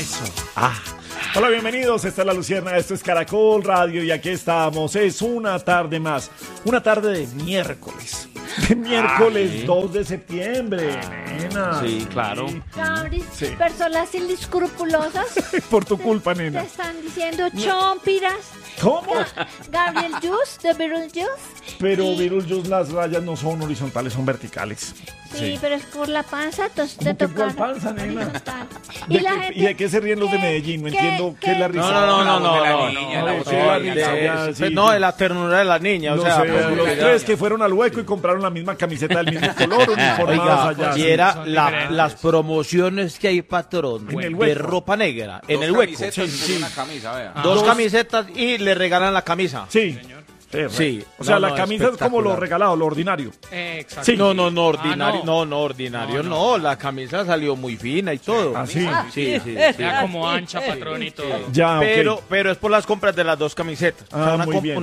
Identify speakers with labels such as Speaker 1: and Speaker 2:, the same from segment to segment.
Speaker 1: Eso. Hola, bienvenidos. Esta es La Luciérnaga, esto es Caracol Radio y aquí estamos. Es una tarde más. Una tarde de miércoles. De miércoles 2 de septiembre, nena.
Speaker 2: Sí, claro.
Speaker 3: Gabri,
Speaker 1: Sí.
Speaker 3: personas inescrupulosas
Speaker 1: Por tu culpa,
Speaker 3: te
Speaker 1: nena.
Speaker 3: están diciendo chompiras.
Speaker 1: ¿Cómo?
Speaker 3: Gabriel Juice, de Beetlejuice.
Speaker 1: Pero
Speaker 3: Y-
Speaker 1: Beetlejuice, las rayas no son horizontales, son verticales.
Speaker 3: Sí, pero es por la panza, entonces te
Speaker 1: ¿Cómo que
Speaker 3: toca
Speaker 1: por panza, nena?
Speaker 3: horizontal.
Speaker 1: ¿Y de qué se ríen los de Medellín? No entiendo qué es la risa.
Speaker 2: No, de la ternura de la niña, o sea,
Speaker 1: los tres que fueron al hueco y compraron la misma camiseta del mismo color, uniformadas
Speaker 2: oiga,
Speaker 1: allá.
Speaker 2: y era las promociones que hay, patrón,
Speaker 1: En el
Speaker 2: de
Speaker 1: hueco.
Speaker 2: ropa negra, en el hueco.
Speaker 4: Una camisa, vea.
Speaker 2: Dos camisetas y le regalan la camisa.
Speaker 1: Sí.
Speaker 2: Sí.
Speaker 1: O sea,
Speaker 2: No,
Speaker 1: la camisa es como lo
Speaker 2: espectacular.
Speaker 1: regalado, lo ordinario.
Speaker 5: Exacto.
Speaker 1: Sí.
Speaker 2: No, ordinario,
Speaker 5: no.
Speaker 2: ordinario, no, la camisa salió muy fina y todo.
Speaker 1: Ah, sí.
Speaker 2: Sí.
Speaker 5: Era como ancha, patrón y todo.
Speaker 1: Ya, ok.
Speaker 2: Pero es por las compras de las dos camisetas.
Speaker 1: Ah, muy bien.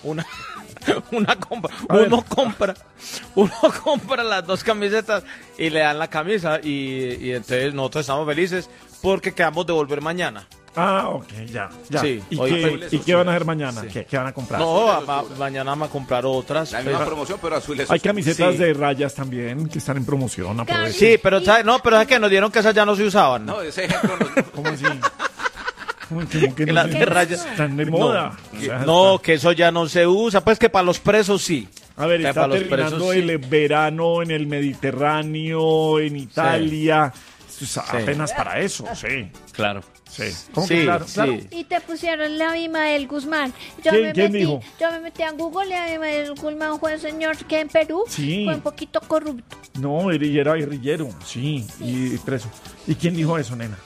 Speaker 2: Una compra.
Speaker 1: A ver.
Speaker 2: Uno compra las dos camisetas y le dan la camisa y entonces nosotros estamos felices porque quedamos de volver mañana.
Speaker 1: Ah, ok, ya.
Speaker 2: Sí,
Speaker 1: ¿Y,
Speaker 2: hoy
Speaker 1: qué van a hacer mañana? ¿Qué van a comprar?
Speaker 2: No, mañana vamos a comprar otras.
Speaker 4: La misma promoción, pero azules.
Speaker 1: Hay camisetas
Speaker 2: Sí.
Speaker 1: de rayas también que están en promoción. Aprovechen.
Speaker 2: Sí, pero es que nos dieron que esas ya no se usaban.
Speaker 4: No, ese ejemplo no.
Speaker 1: ¿Cómo así? ¿Cómo que
Speaker 2: Que las de rayas.
Speaker 1: están de moda? O sea,
Speaker 2: No, que eso ya no se usa. Pues que para los presos sí.
Speaker 1: A ver,
Speaker 2: Que
Speaker 1: está
Speaker 2: para los
Speaker 1: terminando
Speaker 2: presos,
Speaker 1: el verano en el Mediterráneo, en Italia. Esto es apenas para eso, sí.
Speaker 2: Claro.
Speaker 1: Sí. ¿Cómo que
Speaker 2: Sí,
Speaker 1: claro?
Speaker 2: sí.
Speaker 1: Claro.
Speaker 3: Y te pusieron la Abimael Guzmán.
Speaker 1: ¿Quién dijo?
Speaker 3: Yo me metí a Google y Abimael Guzmán fue un señor que en Perú
Speaker 1: Sí.
Speaker 3: fue un poquito corrupto.
Speaker 1: No, era guerrillero, sí, y preso. ¿Y quién dijo eso, nena?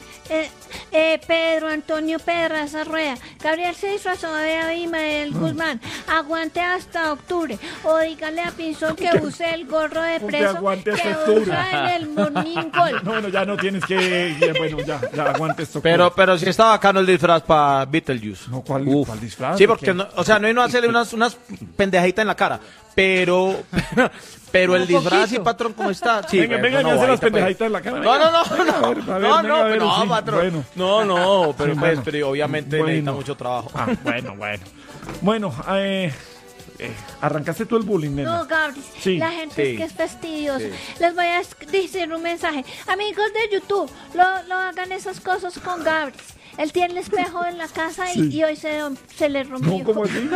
Speaker 3: Pedro Antonio Pedraza Rueda. Gabriel se disfrazó de Abimael Guzmán. Aguante hasta octubre. O dígale a Pinzón que use el gorro de
Speaker 1: ¿Cómo que
Speaker 3: preso
Speaker 1: aguante hasta
Speaker 3: que
Speaker 1: octubre?
Speaker 3: usa en el Morning Call.
Speaker 1: No, bueno, ya no tienes que... Bueno, ya aguante esto.
Speaker 2: Pero sí está bacano el disfraz para Beetlejuice.
Speaker 1: No, ¿cuál disfraz?
Speaker 2: Sí,
Speaker 1: ¿De
Speaker 2: porque
Speaker 1: qué?
Speaker 2: no, o sea, no hay no hacerle unas pendejitas en la cara, pero el disfraz y patrón cómo está. Sí,
Speaker 1: Venga,
Speaker 2: bueno,
Speaker 1: me
Speaker 2: no,
Speaker 1: hace las
Speaker 2: ahorita, pues.
Speaker 1: pendejaditas en la cara.
Speaker 2: No,
Speaker 1: sí,
Speaker 2: patrón.
Speaker 1: bueno.
Speaker 2: No, pero
Speaker 1: Sí,
Speaker 2: pues,
Speaker 1: bueno.
Speaker 2: pero obviamente
Speaker 1: Bueno.
Speaker 2: necesita mucho trabajo.
Speaker 1: Ah, bueno. Bueno, ¿arrancaste tú el bullying, nena?
Speaker 3: No, Gabri,
Speaker 1: Sí,
Speaker 3: la gente
Speaker 2: sí,
Speaker 3: es que es fastidiosa.
Speaker 2: sí.
Speaker 3: Les voy a decir un mensaje. Amigos de YouTube, no hagan esas cosas con Gabri. Él tiene el espejo en la casa y hoy se le rompió.
Speaker 1: No, ¿cómo así?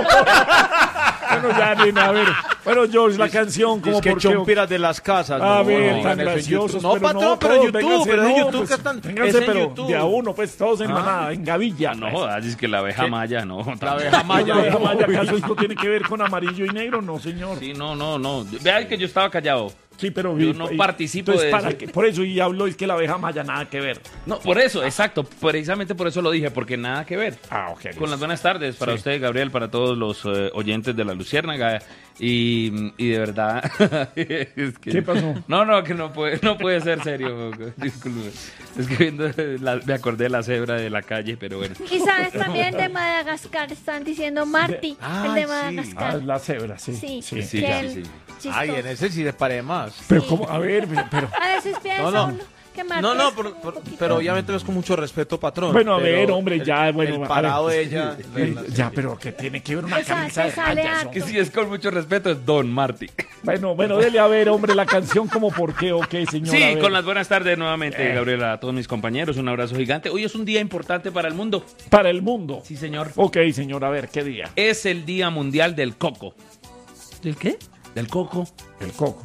Speaker 1: Bueno, ya, nena, a ver. Bueno, George, la canción, como
Speaker 2: Es que
Speaker 1: por qué...
Speaker 2: chompiras de las casas.
Speaker 1: A ver,
Speaker 2: digan
Speaker 1: tan
Speaker 2: eso en
Speaker 1: graciosos,
Speaker 2: YouTube. No,
Speaker 1: pero
Speaker 2: patrón,
Speaker 1: no,
Speaker 2: pero en
Speaker 1: todos,
Speaker 2: YouTube,
Speaker 1: vénganse,
Speaker 2: pero en
Speaker 1: no,
Speaker 2: YouTube
Speaker 1: pues,
Speaker 2: que están.
Speaker 1: vénganse,
Speaker 2: es en
Speaker 1: pero
Speaker 2: YouTube.
Speaker 1: de a uno, pues, todos en manada, en gavilla.
Speaker 6: No
Speaker 1: pues.
Speaker 6: jodas, es que la abeja
Speaker 2: ¿Qué?
Speaker 6: maya, no.
Speaker 2: La abeja maya.
Speaker 1: La abeja maya, ¿acaso esto tiene que ver con amarillo y negro? No, señor.
Speaker 6: Sí, no. Vean que yo estaba callado.
Speaker 1: Sí, pero...
Speaker 6: Yo no participo
Speaker 1: entonces,
Speaker 6: de
Speaker 1: ¿para
Speaker 6: eso.
Speaker 1: qué? Por eso, y hablo, es que la abeja maya nada que ver.
Speaker 6: No, por eso, exacto. Precisamente por eso lo dije, porque nada que ver.
Speaker 1: Ah, ok.
Speaker 6: Con las buenas tardes para
Speaker 1: Sí.
Speaker 6: usted, Gabriel, para todos los oyentes de La Luciérnaga. Y de verdad... es que-
Speaker 1: ¿Qué pasó?
Speaker 6: No, que no puede ser serio. Disculpe. Es que viendo me acordé de la cebra de la calle, pero bueno.
Speaker 3: Y sabes también de Madagascar, están diciendo Marty, el de Madagascar.
Speaker 1: Ah, la cebra, sí.
Speaker 3: Sí,
Speaker 6: sí,
Speaker 3: que
Speaker 6: sí,
Speaker 3: él-
Speaker 6: sí.
Speaker 3: chistoso.
Speaker 2: Ay, en ese sí le paré más.
Speaker 1: Pero, ¿cómo? A ver, pero...
Speaker 3: A veces piensa
Speaker 2: No.
Speaker 3: uno que Marty
Speaker 2: No,
Speaker 3: es un poquito-
Speaker 2: pero obviamente es con mucho respeto, patrón.
Speaker 1: Bueno, a
Speaker 2: Pero
Speaker 1: ver, hombre, ya, bueno,
Speaker 2: El
Speaker 1: a
Speaker 2: parado
Speaker 1: ver.
Speaker 2: de ella.
Speaker 1: Ya, pero que tiene que ver una
Speaker 3: Esa-
Speaker 1: camisa de
Speaker 3: esa sale
Speaker 1: rayas,
Speaker 3: harto.
Speaker 6: Que si es con mucho respeto, es Don Marty.
Speaker 1: Bueno, dele a ver, hombre, la canción como por qué, ok, señor.
Speaker 6: Sí,
Speaker 1: a ver.
Speaker 6: con las buenas tardes nuevamente, Gabriela, a todos mis compañeros, un abrazo gigante. Hoy es un día importante para el mundo.
Speaker 1: Para el mundo.
Speaker 6: Sí, señor.
Speaker 1: Ok, señor, a ver, ¿qué día?
Speaker 6: Es el Día Mundial del Coco. ¿Del qué? Del coco.
Speaker 1: El coco.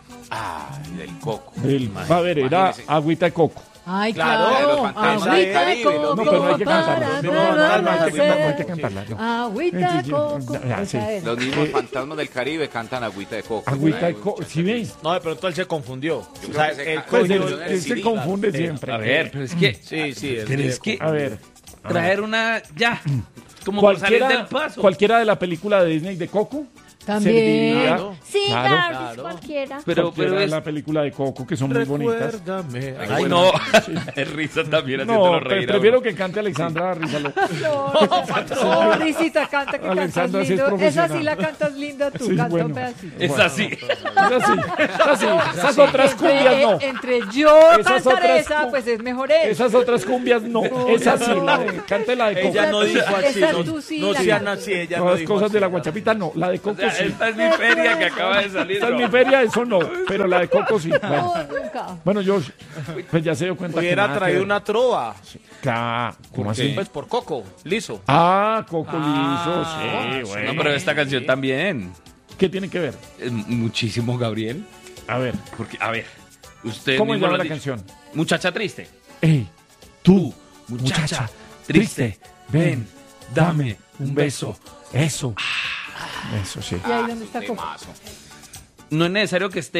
Speaker 4: Del coco.
Speaker 1: A ver, era
Speaker 4: Imagínese.
Speaker 1: agüita de coco.
Speaker 5: Ay,
Speaker 2: Claro,
Speaker 5: claro.
Speaker 4: los fantasmas del
Speaker 5: Agüita de
Speaker 4: Caribe,
Speaker 5: coco
Speaker 4: los
Speaker 1: No, pero no hay que
Speaker 5: para
Speaker 1: cantarlo.
Speaker 2: no,
Speaker 5: beber.
Speaker 1: No hay que cantarla. no.
Speaker 5: Agüita de coco.
Speaker 1: Ya, sí.
Speaker 5: Esa es.
Speaker 4: Los mismos fantasmas del Caribe cantan agüita de coco.
Speaker 1: Agüita de coco. ¿Sí ves?
Speaker 2: No, de pronto él se confundió.
Speaker 4: Yo
Speaker 2: O sea,
Speaker 4: creo que se
Speaker 2: él
Speaker 4: ca-
Speaker 1: Pues
Speaker 2: cogió-
Speaker 1: él se confunde siempre.
Speaker 6: A ver, pero es que...
Speaker 2: Sí,
Speaker 6: Pero es que
Speaker 1: A ver.
Speaker 6: traer una... Ya. Como por salir del paso.
Speaker 1: Cualquiera de la película de Disney de Coco.
Speaker 7: También.
Speaker 1: serviría.
Speaker 3: Sí,
Speaker 1: Claro.
Speaker 3: Garbis, cualquiera.
Speaker 6: Pero
Speaker 1: Cualquiera
Speaker 6: es...
Speaker 1: de la película de Coco, que son muy bonitas.
Speaker 2: Recuérdame.
Speaker 6: Ay, no. Es risa también
Speaker 1: No,
Speaker 6: haciéndolo reír.
Speaker 1: prefiero que cante Alexandra Rízalo.
Speaker 7: No, Risita, canta que cantas
Speaker 1: Alexandra sí es
Speaker 7: lindo. Esa
Speaker 1: profesional.
Speaker 7: sí la cantas linda tú,
Speaker 1: Sí,
Speaker 7: canta
Speaker 1: bueno.
Speaker 7: un pedacito.
Speaker 6: Es así.
Speaker 1: Esas otras cumbias no.
Speaker 7: Entre yo
Speaker 1: Esas
Speaker 7: cantar
Speaker 1: otras
Speaker 7: esa,
Speaker 1: cu-
Speaker 7: pues es mejor esa.
Speaker 1: Esas otras cumbias no. Esa sí, cante la de Coco.
Speaker 2: Ella no dijo así,
Speaker 7: Esa
Speaker 2: no,
Speaker 7: tú sí
Speaker 2: no
Speaker 7: la
Speaker 2: sean
Speaker 7: cantas.
Speaker 2: así, ella no
Speaker 1: Todas las
Speaker 2: dijo
Speaker 1: cosas
Speaker 2: así.
Speaker 1: de la guachapita no. La de
Speaker 6: O
Speaker 1: Coco
Speaker 6: sea,
Speaker 1: sí.
Speaker 6: esta es mi feria que acaba de salir.
Speaker 1: Esta es
Speaker 6: ¿no?
Speaker 1: mi feria, eso no. Pero la de Coco sí. Bueno,
Speaker 7: Nunca.
Speaker 1: bueno, yo pues ya se dio cuenta que
Speaker 2: Hubiera
Speaker 1: nada que
Speaker 2: traído
Speaker 1: ver.
Speaker 2: una trova.
Speaker 1: ¿Cómo así?
Speaker 2: Pues por Coco, liso.
Speaker 1: Ah, Coco Liso, sí, bueno.
Speaker 6: No, pero esta canción también.
Speaker 1: ¿Qué tiene que ver?
Speaker 6: Es muchísimo, Gabriel.
Speaker 1: A ver,
Speaker 6: Porque, a ver, usted
Speaker 1: ¿cómo
Speaker 6: mismo
Speaker 1: llama
Speaker 6: lo ha
Speaker 1: la
Speaker 6: dicho.
Speaker 1: canción?
Speaker 6: Muchacha triste.
Speaker 1: Ey, tú,
Speaker 6: Muchacha triste, ven, dame un beso.
Speaker 1: Eso. Eso sí.
Speaker 7: ¿Y ahí dónde está Coco?
Speaker 6: No es necesario que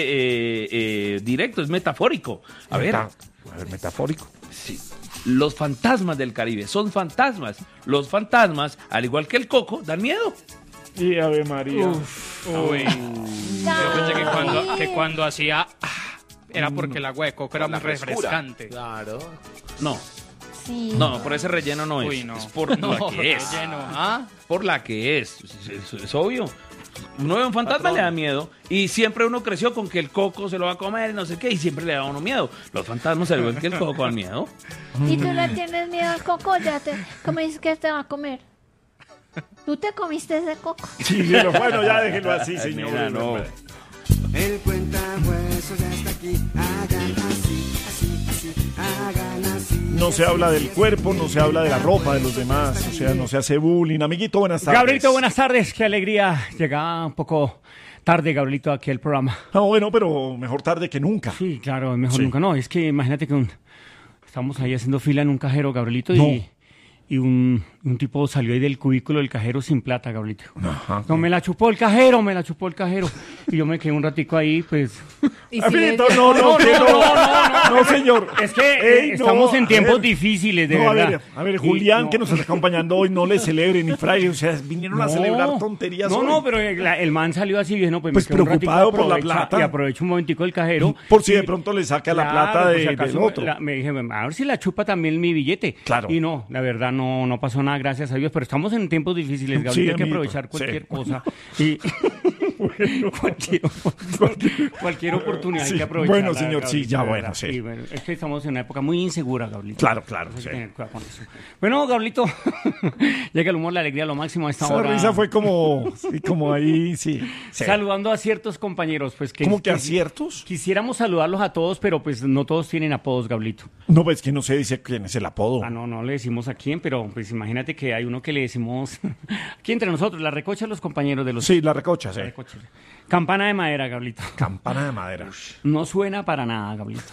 Speaker 6: esté directo, es metafórico. A ver,
Speaker 1: Metafórico.
Speaker 6: sí, los fantasmas del Caribe son fantasmas. Los fantasmas, al igual que el coco, dan miedo.
Speaker 1: Y Ave María.
Speaker 5: Uy. Yo pensé que cuando hacía era porque el agua de coco era muy refrescante.
Speaker 2: Claro.
Speaker 6: No,
Speaker 3: Sí.
Speaker 6: no, por ese relleno no es.
Speaker 5: Uy, no.
Speaker 6: Es por la que es.
Speaker 5: Lleno, ¿ah?
Speaker 6: Por la que es. Es obvio. Uno ve un fantasma le da miedo y siempre uno creció con que el coco se lo va a comer y no sé qué y siempre le da a uno miedo. Los fantasmas al igual que el coco dan miedo.
Speaker 3: ¿Y tú le tienes miedo al coco? ¿Cómo dices que te va a comer? ¿Tú te comiste ese coco?
Speaker 1: Sí, bueno, ya déjenlo así, señor.
Speaker 6: Mira, no.
Speaker 8: El cuentahuesos ya está aquí. Hagan así, así, así. Hagan así.
Speaker 1: No se habla del cuerpo, no se habla de la ropa de los demás, o sea, no se hace bullying. Amiguito, buenas tardes.
Speaker 9: Gabrielito, buenas tardes. Qué alegría. Llegaba un poco tarde, Gabrielito, aquí al programa.
Speaker 1: No, bueno, pero mejor tarde que nunca.
Speaker 9: Sí, claro, mejor
Speaker 1: Sí.
Speaker 9: nunca. No, es que imagínate que estamos ahí haciendo fila en un cajero, Gabrielito,
Speaker 1: No.
Speaker 9: y un tipo salió ahí del cubículo del cajero sin plata, Gabrielito.
Speaker 1: Ajá.
Speaker 9: No, me la chupó el cajero, Y yo me quedé un ratico ahí, pues...
Speaker 7: Y si
Speaker 1: Amiguito,
Speaker 7: es-
Speaker 1: no, no, señor.
Speaker 9: Es que
Speaker 1: Ey, no,
Speaker 9: estamos en
Speaker 1: a
Speaker 9: tiempos
Speaker 1: ver.
Speaker 9: difíciles, de
Speaker 1: No,
Speaker 9: verdad.
Speaker 1: a ver,
Speaker 9: Y
Speaker 1: Julián,
Speaker 9: no.
Speaker 1: que nos está acompañando hoy, no le celebre ni fraile, o sea, vinieron a celebrar tonterías
Speaker 9: No,
Speaker 1: hoy.
Speaker 9: no, pero el man salió así y dije, no, pues,
Speaker 1: Pues
Speaker 9: me quedo un ratico,
Speaker 1: preocupado por la
Speaker 9: aprovecha-
Speaker 1: plata.
Speaker 9: Y aprovecho un momentico el cajero.
Speaker 1: Por si
Speaker 9: Y-
Speaker 1: de pronto le saca la
Speaker 9: Claro,
Speaker 1: plata
Speaker 9: por si
Speaker 1: del
Speaker 9: acaso
Speaker 1: otro.
Speaker 9: me dije, a ver si la chupa también mi billete.
Speaker 1: Claro.
Speaker 9: Y no, la verdad no pasó nada, gracias a Dios, pero estamos en tiempos difíciles, Gabriel,
Speaker 1: Sí,
Speaker 9: hay que
Speaker 1: amiguito,
Speaker 9: aprovechar cualquier
Speaker 1: sí.
Speaker 9: cosa. Y cualquier oportunidad
Speaker 1: Sí,
Speaker 9: hay que aprovechar.
Speaker 1: bueno, señor, sí, ya, bueno, sí.
Speaker 9: Bueno, es que estamos en una época muy insegura, Gabriel.
Speaker 1: Claro, claro,
Speaker 9: Hay que
Speaker 1: sí.
Speaker 9: tener cuidado con eso. Bueno, Gabrielito, llega el humor, la alegría, lo máximo a esta
Speaker 1: Esa
Speaker 9: hora.
Speaker 1: risa fue como, sí, como ahí, sí. Sí.
Speaker 9: Saludando a ciertos compañeros, pues que...
Speaker 1: ¿Cómo que aciertos?
Speaker 9: Quisiéramos saludarlos a todos, pero pues no todos tienen apodos, Gabrielito.
Speaker 1: No, pues que no se dice quién es el apodo.
Speaker 9: Ah, no le decimos a quién, pero pues imagínate que hay uno que le decimos aquí entre nosotros, la recocha de los compañeros de los
Speaker 1: Sí, la recocha, sí.
Speaker 9: recochas. Campana de madera, Gabrielito.
Speaker 1: Campana de madera.
Speaker 9: No suena para nada, Gabrielito.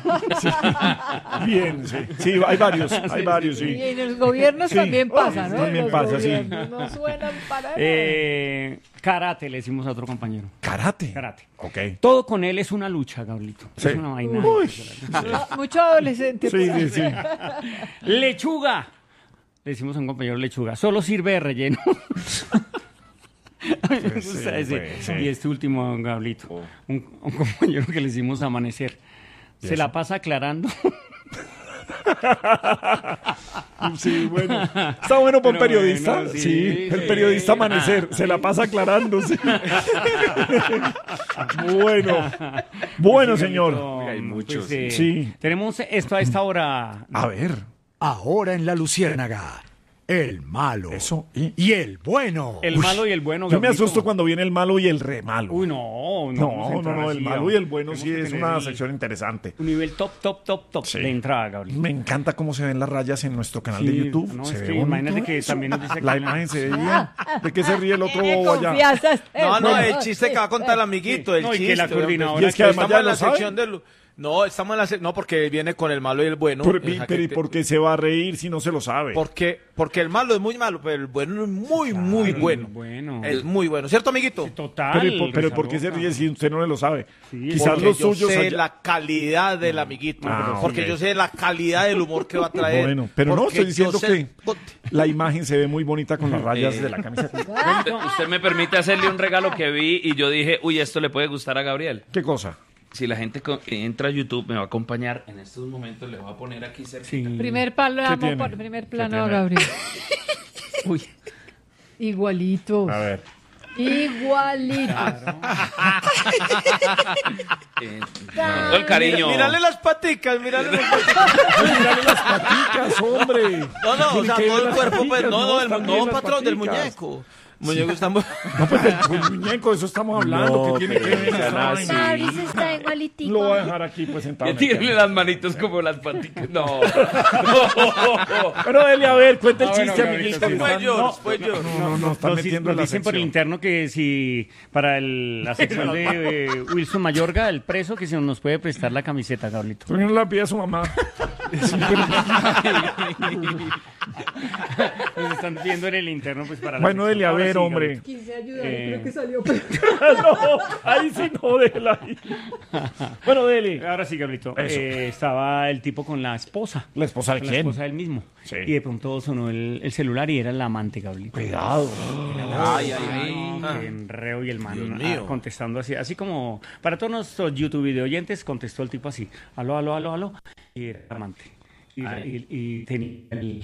Speaker 1: Bien, sí. Sí, hay varios, sí.
Speaker 7: Y en los gobiernos
Speaker 1: Sí.
Speaker 7: también pasa, ¿no?
Speaker 1: También
Speaker 7: Los
Speaker 1: pasa, sí.
Speaker 7: gobiernos No suenan para nada.
Speaker 9: Karate, le decimos a otro compañero.
Speaker 1: Karate.
Speaker 9: Karate.
Speaker 1: Ok.
Speaker 9: Todo con él es una lucha, Gabrielito.
Speaker 1: Sí.
Speaker 9: Es una vaina.
Speaker 1: Uy.
Speaker 7: Mucho adolescente.
Speaker 1: Sí,
Speaker 7: por ahí.
Speaker 1: sí, sí.
Speaker 9: Lechuga. Le decimos a un compañero lechuga. Solo sirve de relleno. A mí me gusta ese.
Speaker 1: pues, sí.
Speaker 9: Y este último, Gabrielito. Un compañero que le hicimos amanecer. Se la pasa aclarando.
Speaker 1: Sí, bueno. Está bueno para un
Speaker 9: Pero
Speaker 1: periodista.
Speaker 9: bueno,
Speaker 1: sí,
Speaker 9: sí,
Speaker 1: el
Speaker 9: sí.
Speaker 1: periodista amanecer. Se la pasa aclarándose. Bueno, señor.
Speaker 6: Hay muchos,
Speaker 1: Sí.
Speaker 9: Tenemos esto a esta hora.
Speaker 1: A ver.
Speaker 10: Ahora en La Luciérnaga, el malo
Speaker 1: Eso. Y...
Speaker 10: y el bueno.
Speaker 9: El malo y el bueno,
Speaker 1: Yo me
Speaker 9: Gabrielito.
Speaker 1: asusto cuando viene el malo y el re malo.
Speaker 9: Uy, no. vamos a
Speaker 1: No,
Speaker 9: entrar
Speaker 1: el
Speaker 9: así,
Speaker 1: malo
Speaker 9: vamos.
Speaker 1: y el bueno sí
Speaker 9: Tenemos que
Speaker 1: es
Speaker 9: tener
Speaker 1: una
Speaker 9: el-
Speaker 1: sección interesante.
Speaker 9: Un nivel top
Speaker 1: Sí.
Speaker 9: de entrada, Gabriel.
Speaker 1: Me encanta cómo se ven las rayas en nuestro canal de
Speaker 9: Sí,
Speaker 1: YouTube.
Speaker 9: no,
Speaker 1: se
Speaker 9: es
Speaker 1: ve
Speaker 9: que
Speaker 1: bonito
Speaker 9: imagínate que
Speaker 1: eso.
Speaker 9: también nos dice
Speaker 1: La
Speaker 9: que-
Speaker 1: imagen se ve bien. ¿De qué se ríe el otro
Speaker 7: Tiene
Speaker 1: bobo allá?
Speaker 7: confianza.
Speaker 2: No,
Speaker 7: Bueno,
Speaker 2: el chiste que va a contar el amiguito, el
Speaker 9: No, y
Speaker 2: chiste.
Speaker 9: que la coordinadora
Speaker 1: Y es que además
Speaker 2: Estamos
Speaker 1: ya
Speaker 2: en la
Speaker 1: lo sabe.
Speaker 2: sección del... No, estamos en la no, porque viene con el malo y el bueno.
Speaker 1: Pero ¿y por qué se va a reír si no se lo sabe?
Speaker 2: Porque el malo es muy malo, pero el bueno es muy, muy bueno. Es muy bueno, ¿cierto, amiguito? Sí,
Speaker 9: total.
Speaker 1: Pero ¿por qué se ríe si usted no lo sabe?
Speaker 9: Sí,
Speaker 1: quizás
Speaker 2: porque
Speaker 1: los
Speaker 2: yo
Speaker 1: suyos...
Speaker 2: sé la calidad del amiguito, porque
Speaker 1: ok.
Speaker 2: yo sé la calidad del humor que va a traer.
Speaker 1: Bueno, pero no,
Speaker 2: porque
Speaker 1: estoy diciendo
Speaker 2: yo sé-
Speaker 1: que la imagen se ve muy bonita con las rayas de la camiseta.
Speaker 6: Usted me permite hacerle un regalo que vi y yo dije, uy, esto le puede gustar a Gabriel.
Speaker 1: ¿Qué cosa?
Speaker 6: Si la gente entra a YouTube, me va a acompañar en estos momentos, le voy a poner aquí cerca.
Speaker 7: Primer plano, Gabriel.
Speaker 6: Uy.
Speaker 7: Igualitos.
Speaker 1: A ver.
Speaker 7: Igualitos.
Speaker 6: Todo el cariño.
Speaker 2: Mírale las paticas, mírale las
Speaker 1: paticas, hombre.
Speaker 2: No, o sea,
Speaker 1: Tiene que
Speaker 2: todo
Speaker 1: ver
Speaker 2: el
Speaker 1: las
Speaker 2: cuerpo, pues,
Speaker 1: paticas,
Speaker 2: no,
Speaker 1: están bien las
Speaker 2: patrón, del
Speaker 1: paticas.
Speaker 2: muñeco. Muñeco estamos...
Speaker 1: No, pues del muñeco, de eso estamos hablando.
Speaker 6: No,
Speaker 1: ¿Qué tiene que ver
Speaker 6: pero
Speaker 1: esa
Speaker 6: sean
Speaker 1: vaina?
Speaker 3: Mauricio está igualitico.
Speaker 1: Lo voy a dejar aquí pues sentado.
Speaker 6: Que tírele las manitos como las paticas. No.
Speaker 1: Pero dele a ver, cuenta el
Speaker 9: Ah, bueno,
Speaker 1: chiste,
Speaker 9: Gabrielito,
Speaker 1: amiguito.
Speaker 9: sí.
Speaker 1: No, está metiendo en la
Speaker 9: dicen por el
Speaker 1: sección.
Speaker 9: interno que si para la sección de Wilson Mayorga, el preso, que si nos puede prestar la camiseta, Gabrielito.
Speaker 1: ¿Por qué no la pide a su mamá?
Speaker 9: Nos están viendo en el interno pues para la
Speaker 1: Bueno,
Speaker 9: sección.
Speaker 1: dele a
Speaker 9: Ahora
Speaker 1: ver,
Speaker 9: sí,
Speaker 1: hombre.
Speaker 9: Gabrielito.
Speaker 7: Quise ayudar,
Speaker 9: Eh,
Speaker 7: creo que salió.
Speaker 1: No, ahí sí no, déjela ahí. Bueno, dele.
Speaker 9: Ahora sí, Gabrielito.
Speaker 1: Eso.
Speaker 9: Estaba el tipo con la esposa.
Speaker 1: ¿La esposa de
Speaker 9: Con
Speaker 1: quién?
Speaker 9: La esposa del mismo.
Speaker 1: Sí.
Speaker 9: Y de pronto sonó el celular y era el amante, Gabrielito.
Speaker 1: Cuidado.
Speaker 2: Ay.
Speaker 9: Qué enreo, y el man
Speaker 2: Dios mío.
Speaker 9: contestando así como para todos nuestros YouTube video oyentes, contestó el tipo así, aló, aló, aló, aló, y era el amante. Y tenía el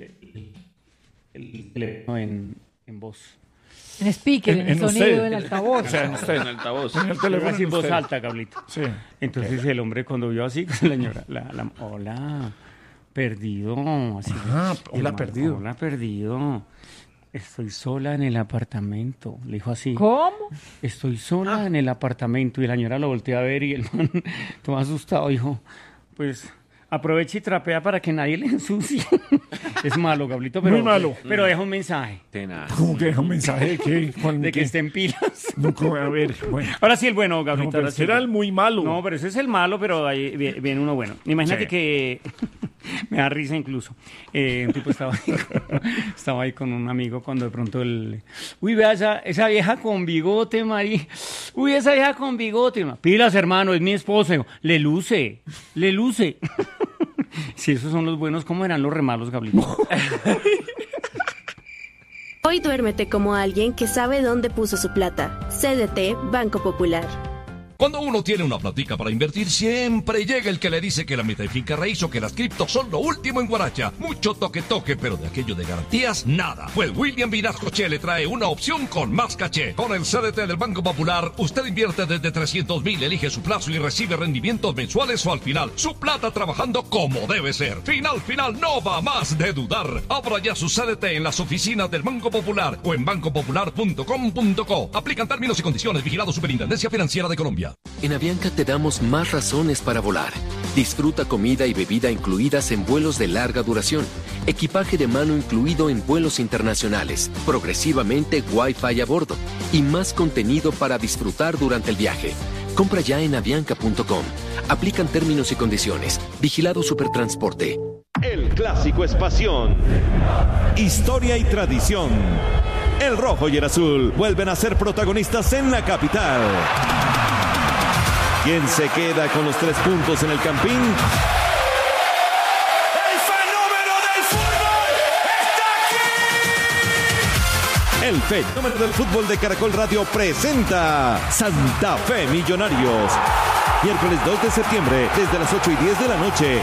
Speaker 9: teléfono en voz.
Speaker 7: En speaker, en el sonido
Speaker 1: usted.
Speaker 7: del altavoz.
Speaker 1: O sea, en usted.
Speaker 6: En el altavoz.
Speaker 1: En el teléfono
Speaker 9: Así en
Speaker 1: en
Speaker 9: voz
Speaker 1: usted.
Speaker 9: alta, Gabrielito.
Speaker 1: Sí.
Speaker 9: Entonces el hombre cuando vio así, la señora, hola, perdido. Así,
Speaker 1: hola, perdido.
Speaker 9: Hola, perdido. Estoy sola en el apartamento. Le dijo así.
Speaker 7: ¿Cómo?
Speaker 9: Estoy sola en el apartamento. Y la señora lo volteó a ver y el man, todo asustado, dijo, pues aprovecha y trapea para que nadie le ensucie. Es malo, Gablito, pero,
Speaker 1: Muy malo.
Speaker 9: pero deja un mensaje.
Speaker 1: ¿Cómo que deja un mensaje de qué?
Speaker 9: De que esté en pilas.
Speaker 1: No, a ver, bueno.
Speaker 9: Ahora sí el bueno,
Speaker 1: No,
Speaker 9: Gablito.
Speaker 1: pero
Speaker 9: ahora sí
Speaker 1: ese era el muy malo.
Speaker 9: No, pero ese es el malo, pero ahí viene uno bueno. Imagínate
Speaker 1: Sí.
Speaker 9: que me da risa incluso. Un tipo estaba ahí con un amigo cuando de pronto uy, vea esa vieja con bigote, Mari. Uy, esa vieja con bigote. Pilas, hermano, es mi esposa. Digo, le luce. Si esos son los buenos, ¿cómo eran los remalos, Gablito?
Speaker 11: Hoy duérmete como alguien que sabe dónde puso su plata. CDT Banco Popular.
Speaker 12: Cuando uno tiene una platica para invertir, siempre llega el que le dice que la meta de finca raíz o que las criptos son lo último en Guaracha. Mucho toque, pero de aquello de garantías, nada. Pues William Vinasco Che le trae una opción con más caché. Con el CDT del Banco Popular, usted invierte desde 300,000, elige su plazo y recibe rendimientos mensuales o al final. Su plata trabajando como debe ser. Final, no va más de dudar. Abra ya su CDT en las oficinas del Banco Popular o en bancopopular.com.co. Aplican términos y condiciones. Vigilado Superintendencia Financiera de Colombia.
Speaker 13: En Avianca te damos más razones para volar. Disfruta comida y bebida incluidas en vuelos de larga duración, equipaje de mano incluido en vuelos internacionales, progresivamente Wi-Fi a bordo y más contenido para disfrutar durante el viaje. Compra ya en avianca.com. Aplican términos y condiciones. Vigilado Supertransporte.
Speaker 14: El clásico es pasión, historia y tradición. El rojo y el azul vuelven a ser protagonistas en la capital. ¿Quién se queda con los 3 puntos en el Campín? ¡El fenómeno del fútbol está aquí! El fenómeno del fútbol de Caracol Radio presenta Santa Fe Millonarios. Miércoles 2 de septiembre, desde las 8:10 de la noche.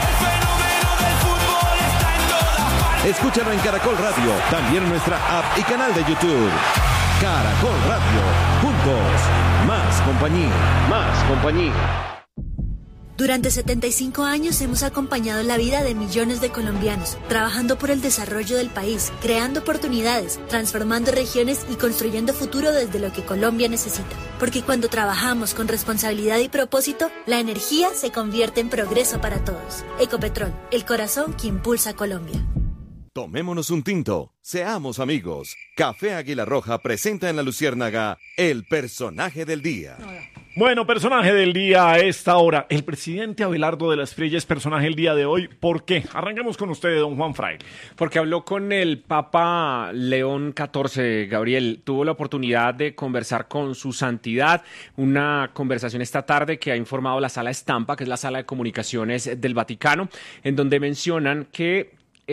Speaker 14: Escúchalo en Caracol Radio, también en nuestra app y canal de YouTube. Caracol Radio, juntos, más compañía.
Speaker 15: Durante 75 años hemos acompañado la vida de millones de colombianos, trabajando por el desarrollo del país, creando oportunidades, transformando regiones y construyendo futuro desde lo que Colombia necesita. Porque cuando trabajamos con responsabilidad y propósito, la energía se convierte en progreso para todos. Ecopetrol, el corazón que impulsa a Colombia.
Speaker 14: Tomémonos un tinto, seamos amigos. Café Águila Roja presenta en La Luciérnaga el personaje del día.
Speaker 1: Bueno, personaje del día a esta hora. El presidente Abelardo de la Espriella es personaje del día de hoy. ¿Por qué? Arranquemos con usted, don Juan Fraile.
Speaker 16: Porque habló con el Papa León XIV, Gabriel. Tuvo la oportunidad de conversar con su santidad. Una conversación esta tarde que ha informado la Sala Estampa, que es la sala de comunicaciones del Vaticano, en donde mencionan que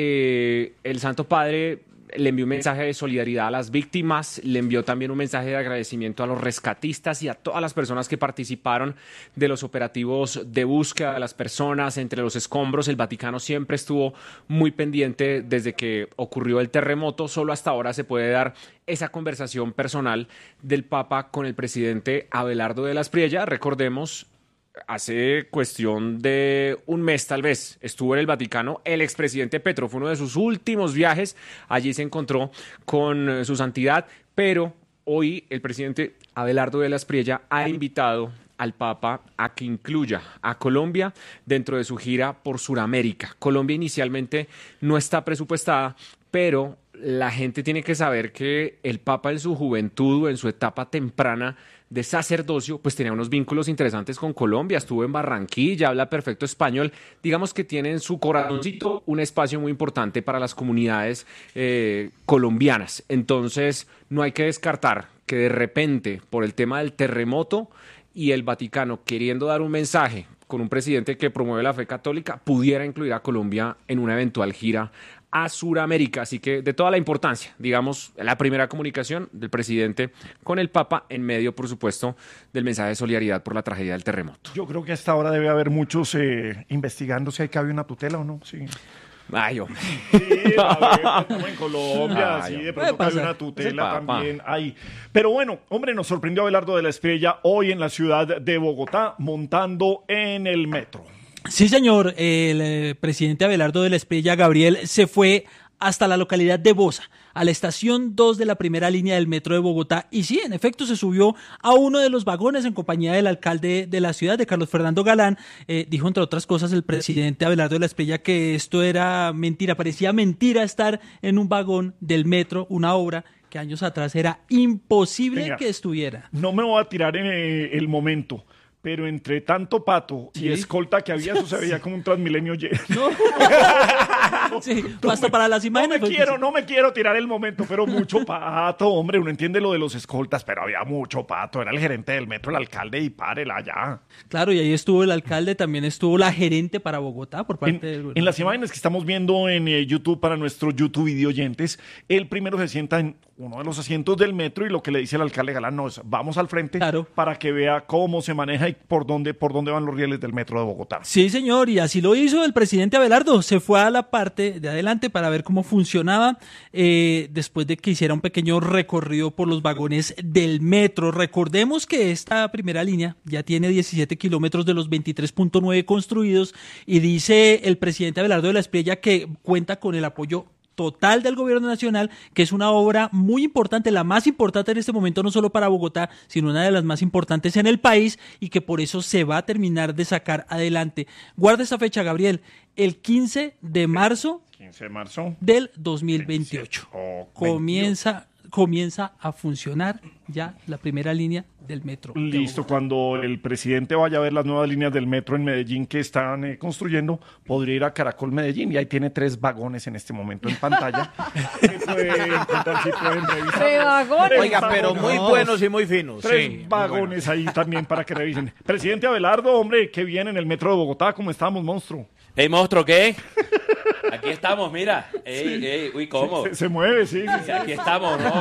Speaker 16: el Santo Padre le envió un mensaje de solidaridad a las víctimas, le envió también un mensaje de agradecimiento a los rescatistas y a todas las personas que participaron de los operativos de búsqueda de las personas entre los escombros. El Vaticano siempre estuvo muy pendiente desde que ocurrió el terremoto. Solo hasta ahora se puede dar esa conversación personal del Papa con el presidente Abelardo de la Espriella. Recordemos, hace cuestión de un mes tal vez estuvo en el Vaticano el expresidente Petro, fue uno de sus últimos viajes, allí se encontró con su santidad, pero hoy el presidente Abelardo de la Espriella ha invitado al Papa a que incluya a Colombia dentro de su gira por Sudamérica. Colombia inicialmente no está presupuestada, pero la gente tiene que saber que el Papa en su juventud o en su etapa temprana de sacerdocio, pues tenía unos vínculos interesantes con Colombia, estuvo en Barranquilla, habla perfecto español, digamos que tiene en su corazoncito un espacio muy importante para las comunidades colombianas. Entonces no hay que descartar que de repente por el tema del terremoto y el Vaticano queriendo dar un mensaje con un presidente que promueve la fe católica, pudiera incluir a Colombia en una eventual gira a Sudamérica. Así que de toda la importancia, digamos, la primera comunicación del presidente con el Papa en medio, por supuesto, del mensaje de solidaridad por la tragedia del terremoto.
Speaker 1: Yo creo que hasta ahora debe haber muchos investigando si hay cabe una tutela o no. Sí.
Speaker 16: Ay, hombre.
Speaker 1: Sí, a ver, como en Colombia, sí, de pronto cabe una tutela también ahí. Pero bueno, hombre, nos sorprendió Abelardo de la Espriella hoy en la ciudad de Bogotá montando en el metro.
Speaker 17: Sí, señor, el presidente Abelardo de la Espriella, Gabriel, se fue hasta la localidad de Bosa, a la estación 2 de la primera línea del metro de Bogotá, y sí, en efecto, se subió a uno de los vagones en compañía del alcalde de la ciudad, de Carlos Fernando Galán. Dijo, entre otras cosas, el presidente Abelardo de la Espriella que esto era mentira, parecía mentira estar en un vagón del metro, una obra que años atrás era imposible que estuviera.
Speaker 1: No me voy a tirar en el momento, pero entre tanto pato y escolta que había, eso se veía como un Transmilenio lleno.
Speaker 17: No. Sí, hasta para las imágenes.
Speaker 1: No me quiero tirar el momento, pero mucho pato, hombre. Uno entiende lo de los escoltas, pero había mucho pato. Era el gerente del metro, el alcalde, y párela ya.
Speaker 17: Claro, y ahí estuvo el alcalde, también estuvo la gerente para Bogotá por parte del...
Speaker 1: En las imágenes que estamos viendo en YouTube para nuestros YouTube video oyentes, él primero se sienta en uno de los asientos del metro y lo que le dice el alcalde Galán no es vamos al frente para que vea cómo se maneja y por dónde van los rieles del metro de Bogotá.
Speaker 17: Sí, señor, y así lo hizo el presidente Abelardo. Se fue a la parte de adelante para ver cómo funcionaba después de que hiciera un pequeño recorrido por los vagones del metro. Recordemos que esta primera línea ya tiene 17 kilómetros de los 23.9 construidos y dice el presidente Abelardo de la Espriella que cuenta con el apoyo total del gobierno nacional, que es una obra muy importante, la más importante en este momento, no solo para Bogotá, sino una de las más importantes en el país, y que por eso se va a terminar de sacar adelante. Guarda esa fecha, Gabriel, el 15 de marzo del 2028. Comienza a funcionar ya la primera línea del metro.
Speaker 1: Listo, cuando el presidente vaya a ver las nuevas líneas del metro en Medellín que están construyendo, podría ir a Caracol Medellín, y ahí tiene 3 vagones en este momento en pantalla. pueden revisar.
Speaker 2: Oiga, pero muy buenos y muy finos.
Speaker 1: 3 vagones ahí también para que revisen. Presidente Abelardo, hombre, qué bien en el metro de Bogotá. ¿Cómo estamos, monstruo?
Speaker 6: ¿Ey, monstruo, qué? Aquí estamos, mira. Uy, ¿cómo?
Speaker 1: Se mueve, sí.
Speaker 6: Aquí estamos, no.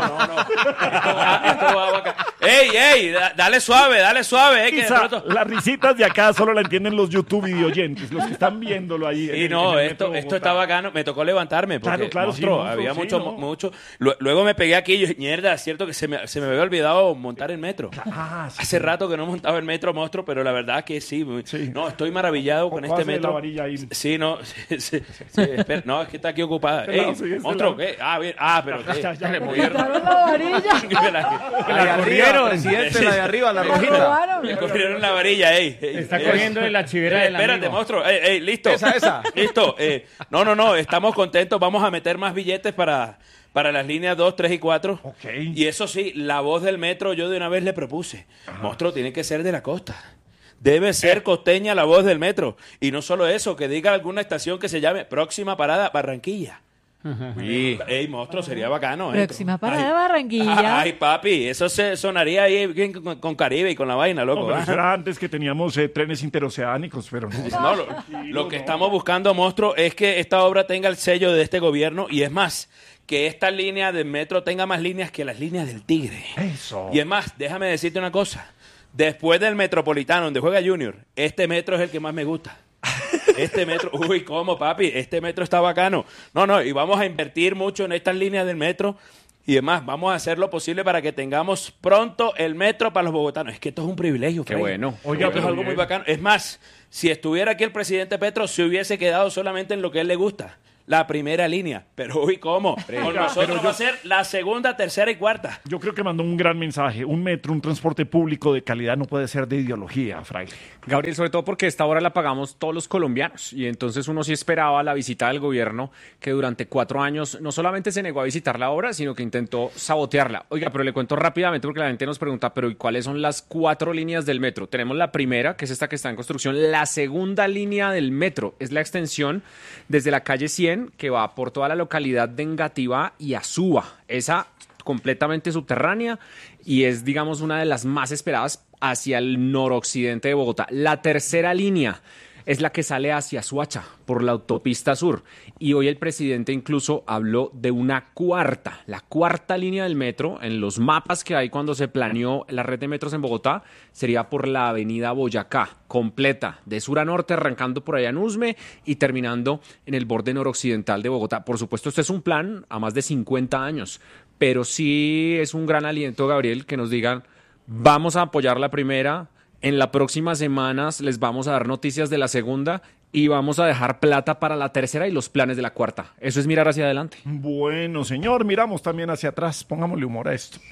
Speaker 6: Esto va acá. ¡Ey! Dale suave.
Speaker 1: Que las risitas de acá solo la entienden los YouTube video oyentes, los que están viéndolo ahí.
Speaker 6: Y esto está bacano. Me tocó levantarme porque monstruo, había mucho. Luego me pegué aquí y yo, mierda, es cierto que se me había olvidado montar el metro. Hace rato que no montaba el metro, monstruo, pero la verdad que sí. No, estoy maravillado con este metro.
Speaker 1: La varilla ahí.
Speaker 6: Sí, no. Espera, no, es que está aquí ocupada. Monstruo, ¿qué? Bien. Pero ¿qué?
Speaker 7: Ya le movieron la varilla.
Speaker 2: La corrieron, presidente, la de arriba, la rojita.
Speaker 6: Le corrieron la varilla,
Speaker 9: Está corriendo de la chivera del amigo.
Speaker 6: Espérate, monstruo. Listo.
Speaker 2: Esa.
Speaker 6: Listo. No, estamos contentos. Vamos a meter más billetes para para las líneas 2, 3 y 4.
Speaker 1: Okay.
Speaker 6: Y eso sí, la voz del metro yo de una vez le propuse. Monstruo, tiene que ser de la costa. Debe ser costeña la voz del metro. Y no solo eso, que diga alguna estación que se llame Próxima Parada Barranquilla. Ey, monstruo, sería bacano.
Speaker 7: Próxima parada Barranquilla.
Speaker 6: Ay, papi, eso se sonaría ahí bien con Caribe y con la vaina, loco.
Speaker 1: No, eso era antes que teníamos trenes interoceánicos, pero no.
Speaker 6: No, lo que estamos buscando, monstruo, es que esta obra tenga el sello de este gobierno y es más, que esta línea del metro tenga más líneas que las líneas del Tigre.
Speaker 1: Eso.
Speaker 6: Y es más, déjame decirte una cosa. Después del Metropolitano, donde juega Junior, este metro es el que más me gusta. Este metro, uy, ¿cómo, papi? Este metro está bacano. No, y vamos a invertir mucho en estas líneas del metro. Y además, vamos a hacer lo posible para que tengamos pronto el metro para los bogotanos. Es que esto es un privilegio,
Speaker 16: Qué
Speaker 6: Freddy.
Speaker 16: bueno.
Speaker 6: Oiga, esto es algo muy bacano. Es más, si estuviera aquí el presidente Petro, se hubiese quedado solamente en lo que a él le gusta. La primera línea. Pero, uy, ¿cómo? Con nosotros va a ser la segunda, tercera y cuarta.
Speaker 1: Yo creo que mandó un gran mensaje. Un metro, un transporte público de calidad no puede ser de ideología, Fraile.
Speaker 16: Gabriel, sobre todo porque esta hora la pagamos todos los colombianos y entonces uno sí esperaba la visita del gobierno que durante 4 años no solamente se negó a visitar la obra, sino que intentó sabotearla. Oiga, pero le cuento rápidamente porque la gente nos pregunta, pero ¿y cuáles son las 4 líneas del metro? Tenemos la primera, que es esta que está en construcción. La segunda línea del metro es la extensión desde la calle 100, que va por toda la localidad de Engativá y Azúa. Esa completamente subterránea y es, digamos, una de las más esperadas hacia el noroccidente de Bogotá. La tercera línea es la que sale hacia Suacha por la autopista sur. Y hoy el presidente incluso habló de una cuarta, la cuarta línea del metro. En los mapas que hay cuando se planeó la red de metros en Bogotá, sería por la avenida Boyacá, completa, de sur a norte, arrancando por allá en Usme y terminando en el borde noroccidental de Bogotá. Por supuesto, este es un plan a más de 50 años, pero sí es un gran aliento, Gabriel, que nos digan, vamos a apoyar la primera. En las próximas semanas les vamos a dar noticias de la segunda y vamos a dejar plata para la tercera y los planes de la cuarta. Eso es mirar hacia adelante.
Speaker 1: Bueno, señor, miramos también hacia atrás. Pongámosle humor a esto.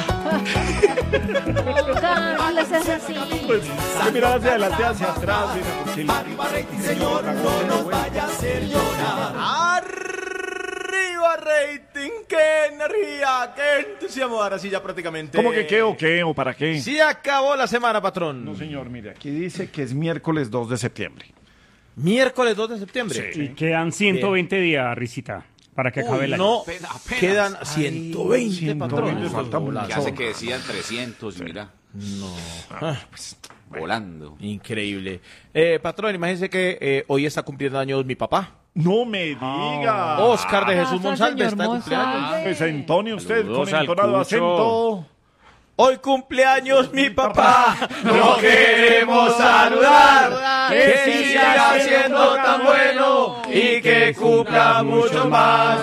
Speaker 3: Carlos, es así.
Speaker 1: Pues, mirar hacia adelante, hacia atrás.
Speaker 18: Señor, no nos vaya a hacer llorar. ¡Arriba, rating! ¡Qué energía! ¡Qué entusiasmo! Ahora sí, ya prácticamente.
Speaker 1: ¿Cómo que qué o qué o para qué?
Speaker 2: Sí acabó la semana, patrón.
Speaker 1: No, señor, mire, aquí dice que es miércoles 2 de septiembre.
Speaker 2: ¿Miércoles 2 de septiembre?
Speaker 9: Sí. Y quedan 120 días, Risita, para que acabe el año.
Speaker 2: No,
Speaker 4: Apenas.
Speaker 2: quedan 120, patrón.
Speaker 1: Falta mucho.
Speaker 4: Ya hace que decían 300, mira.
Speaker 2: No.
Speaker 4: Volando.
Speaker 2: Increíble. Patrón, imagínese que hoy está cumpliendo años mi papá.
Speaker 1: No me diga.
Speaker 2: Oscar de Jesús Monsalve está de cumpleaños.
Speaker 1: Pues entone usted
Speaker 16: Saludos
Speaker 1: con entonado
Speaker 16: al
Speaker 1: acento.
Speaker 2: Hoy cumpleaños mi papá, lo queremos saludar, que siga siendo tan bueno y que cumpla mucho más.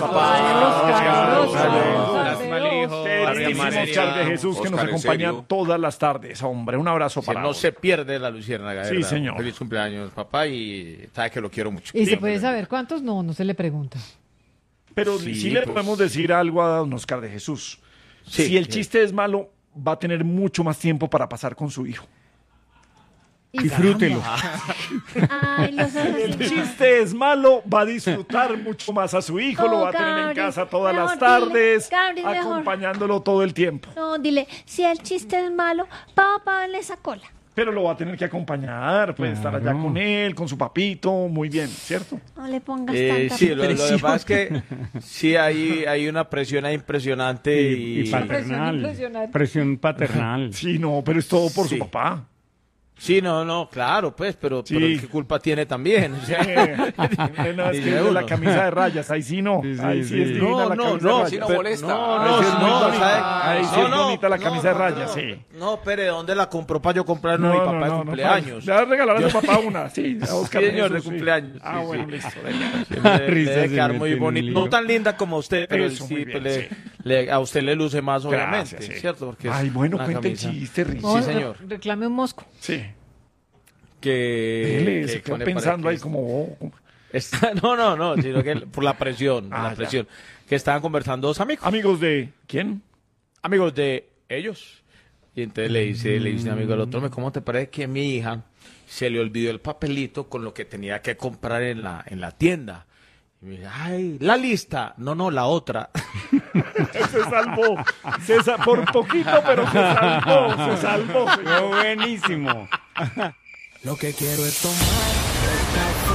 Speaker 1: Queridísimo Oscar de Jesús, que nos acompaña todas las tardes, hombre. Un abrazo para
Speaker 2: no se pierde la luciérnaga.
Speaker 1: Sí, señor.
Speaker 2: Feliz cumpleaños, papá, y sabe que lo quiero mucho.
Speaker 7: ¿Y se puede saber cuántos? No se le pregunta.
Speaker 1: Pero sí le podemos decir algo a don Oscar de Jesús.
Speaker 2: Sí,
Speaker 1: si el chiste es malo, va a tener mucho más tiempo para pasar con su hijo. Disfrútelo.
Speaker 3: Ay,
Speaker 1: El chiste es malo, va a disfrutar mucho más a su hijo, lo va a tener en casa todas las tardes, acompañándolo todo el tiempo.
Speaker 3: No, dile, si el chiste es malo, papá le esa cola.
Speaker 1: Pero lo va a tener que acompañar, puede estar allá con él, con su papito, muy bien, ¿cierto?
Speaker 3: No le pongas tanta
Speaker 2: sí, lo
Speaker 3: presión.
Speaker 2: que pasa es que sí hay una presión ahí impresionante
Speaker 9: y paternal. Presión paternal.
Speaker 1: Sí, no, pero es todo por su papá.
Speaker 2: Sí, no, claro, pues, pero ¿qué culpa tiene también? O sea,
Speaker 1: no, es que es la camisa de rayas, ahí sí no. Ahí sí es divina la camisa de rayas.
Speaker 4: Sí no molesta.
Speaker 1: Ahí sí es bonita la camisa de rayas, sí.
Speaker 2: No, pero ¿dónde la compró para yo comprarle a mi papá de cumpleaños?
Speaker 1: Le vas a regalar a su papá una, sí. A Oscar
Speaker 2: señor, de cumpleaños.
Speaker 1: Ah, bueno, listo.
Speaker 2: Debe quedar muy bonito. No tan linda como usted, pero sí, a usted le luce más, obviamente, ¿cierto? Porque
Speaker 1: ay, bueno, cuenten chiste, Risa.
Speaker 2: Sí, señor.
Speaker 7: Reclame un mosco.
Speaker 1: Sí.
Speaker 2: Que
Speaker 1: se quedó pensando ahí como
Speaker 2: no, sino que por la presión, que estaban conversando dos amigos.
Speaker 1: ¿Amigos de quién?
Speaker 2: Amigos de ellos. Y entonces le dice un amigo al otro, ¿cómo te parece que mi hija se le olvidó el papelito con lo que tenía que comprar en la tienda? Y me dice, ay, la lista. No, la otra.
Speaker 1: Se salvó. Por poquito, pero se salvó.
Speaker 9: Fue buenísimo.
Speaker 18: Lo que quiero es tomar